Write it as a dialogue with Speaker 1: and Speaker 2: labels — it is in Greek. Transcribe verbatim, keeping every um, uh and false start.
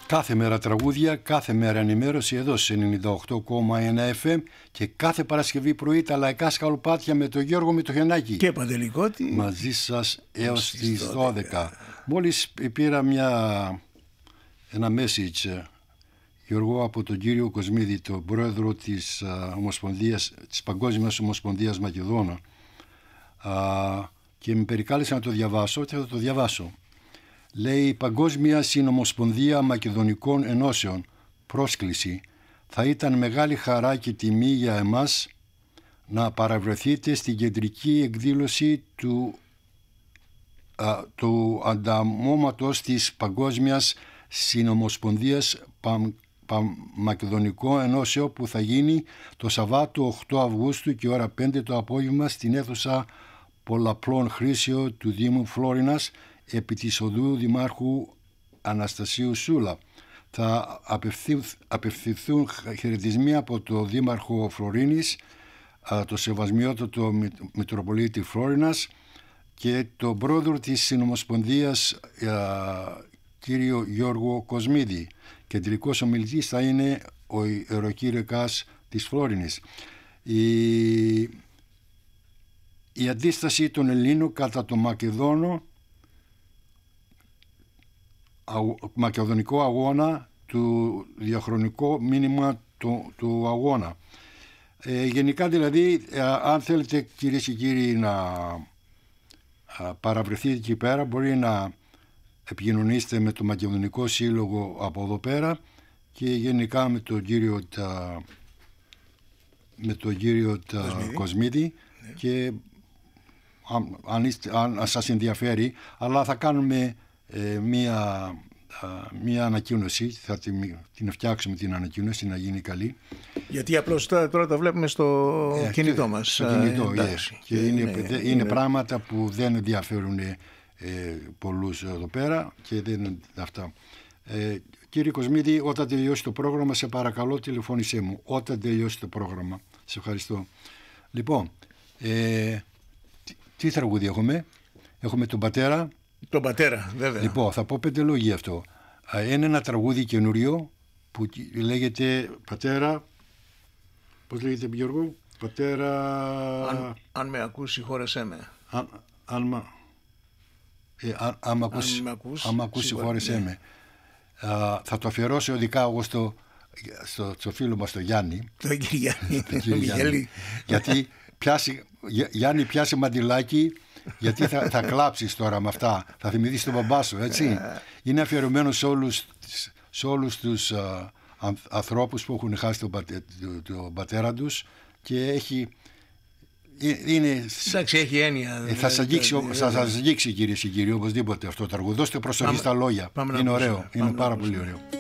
Speaker 1: Κάθε μέρα τραγούδια, κάθε μέρα ενημέρωση εδώ σε ενενήντα οκτώ κόμμα ένα εφ εμ και κάθε Παρασκευή πρωί τα λαϊκά σκαλοπάτια με τον Γιώργο Μητοχιανάκη.
Speaker 2: Και Παντελικότη.
Speaker 1: Μαζί σας έως τις δώδεκα. Μόλις πήρα μια, ένα message, Γιώργο, από τον κύριο Κοσμίδη, τον πρόεδρο της, Ομοσπονδίας, της Παγκόσμιας Ομοσπονδίας Μακεδόνων, και με περικάλεσε να το διαβάσω και θα το διαβάσω. Λέει: Παγκόσμια Συνομοσπονδία Μακεδονικών Ενώσεων, πρόσκληση. Θα ήταν μεγάλη χαρά και τιμή για εμάς να παραβρεθείτε στην κεντρική εκδήλωση του, α, του ανταμώματος της Παγκόσμιας Συνομοσπονδίας Πα, Πα, Μακεδονικών Ενώσεων, που θα γίνει το Σαββάτο οκτώ Αυγούστου και ώρα πέντε το απόγευμα στην αίθουσα πολλαπλών χρήσεων του Δήμου Φλόρινας, επί της οδού Δημάρχου Αναστασίου Σούλα. Θα απευθυνθούν χαιρετισμοί από το Δήμαρχο Φλωρίνης, το Σεβασμιότατο Μητροπολίτη Φλόρινας και τον πρόεδρο της Συνομοσπονδίας, κύριο Γιώργο Κοσμίδη. Κεντρικός ομιλητής θα είναι ο ιεροκήρυκας της Φλόρινης. Η, η αντίσταση των Ελλήνων κατά το Μακεδόνο μακεδονικό αγώνα, του διαχρονικό μήνυμα του, του αγώνα. Ε, γενικά δηλαδή, ε, αν θέλετε κυρίες και κύριοι να ε, παραβρεθείτε εκεί πέρα, μπορεί να επικοινωνήσετε με το Μακεδονικό Σύλλογο από εδώ πέρα και γενικά με τον κύριο τα, με τον κύριο τα Κοσμίδη, Κοσμίδη ναι. Και αν, αν, είστε, αν σας ενδιαφέρει, αλλά θα κάνουμε Ε, μία, α, μία ανακοίνωση, θα την, την φτιάξουμε την ανακοίνωση να γίνει καλή.
Speaker 2: Γιατί απλώς τώρα, τώρα τα βλέπουμε στο ε, κινητό και, μας.
Speaker 1: Στο κινητό, ε, yes. Και, και είναι, είναι, είναι, είναι πράγματα που δεν ενδιαφέρουν ε, πολλούς εδώ πέρα και δεν είναι αυτά. Ε, κύριε Κοσμίδη, όταν τελειώσει το πρόγραμμα, σε παρακαλώ τηλεφώνησέ μου. Όταν τελειώσει το πρόγραμμα. Σε ευχαριστώ. Λοιπόν, ε, τι, τι τραγούδι έχουμε? Έχουμε τον πατέρα.
Speaker 2: Τον πατέρα, βέβαια.
Speaker 1: Λοιπόν, θα πω πέντε λόγια αυτό. Είναι ένα τραγούδι καινούριο που λέγεται Πατέρα. Πώς λέγεται, Γιώργο? Πατέρα.
Speaker 2: Αν, αν με ακούς, συγχώρεσέ με.
Speaker 1: Αν, αν, ε, αν, αν, ακούς, αν με ακούς, αν ακούς συγχώρεσέ με. Α, θα το αφιερώσω ειδικά εγώ στο, στο, στο φίλο μας, τον Γιάννη.
Speaker 2: Τον κύριο Γιάννη.
Speaker 1: Γιατί πιάσει, Γιάννη, πιάσει μαντιλάκι. Γιατί θα, θα κλάψεις τώρα με αυτά, θα θυμηθείς τον μπαμπά σου, έτσι. Είναι αφιερωμένο σε όλους, σε όλους τους α, ανθρώπους που έχουν χάσει τον, πατέ, τον, τον πατέρα τους και έχει, είναι...
Speaker 2: Εντάξει, έχει έννοια.
Speaker 1: Ε, θα σας αγγίξει, θα σας αγγίξει, κυρίες και κύριοι, οπωσδήποτε αυτό το τραγούδι. Δώστε προσοχή στα λόγια. Είναι ωραίο, είναι πάρα πολύ ωραίο.